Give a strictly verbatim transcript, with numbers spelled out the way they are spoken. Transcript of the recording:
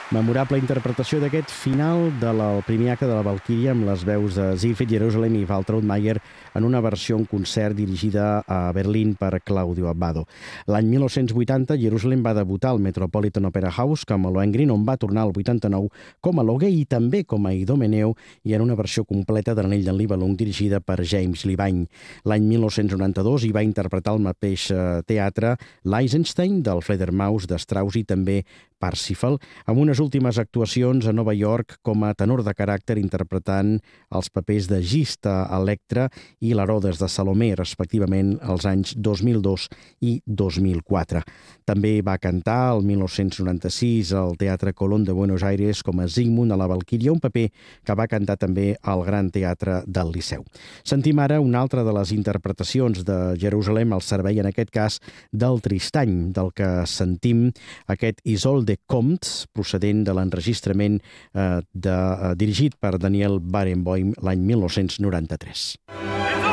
Memorable interpretació d'aquest final del primer acte de la Valquíria amb les veus de Siegfried Jerusalem i Waltraud Mayer en una versió en concert dirigida a Berlín per Claudio Abbado. L'any mil nou-cents vuitanta, Jerusalem va debutar al Metropolitan Opera House com a Lohengrin, on va tornar al vuitanta-nou com a Loge i també com a Idomeneo i en una versió completa de l'Anell d'en Nibelung dirigida per James Levine. L'any mil nou-cents noranta-dos hi va interpretar al mateix teatre l'Eisenstein del Fledermaus de Strauss i també Parsifal, amb unes últimes actuacions a Nova York com a tenor de caràcter interpretant els papers de Gista, Electra i l'Herodes de Salomé, respectivament els anys dos mil dos i dos mil quatre. També va cantar el mil nou-cents noranta-sis al Teatre Colón de Buenos Aires com a Sigmund a la Valquíria, un paper que va cantar també al Gran Teatre del Liceu. Sentim ara una altra de les interpretacions de Jerusalem al servei, en aquest cas, del Tristany, del que sentim aquest Isolde Comte, procedent de l'enregistrament eh, de, eh, dirigit per Daniel Barenboim l'any mil nou-cents noranta-tres.